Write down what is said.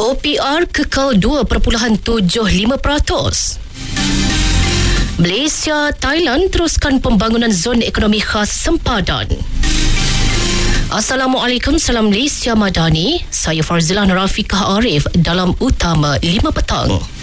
OPR kekal 2.75%. Malaysia, Thailand teruskan pembangunan zon ekonomi khas sempadan. Assalamualaikum, salam Malaysia Madani. Saya Farzilan Rafiqah Arif dalam Utama 5 Petang.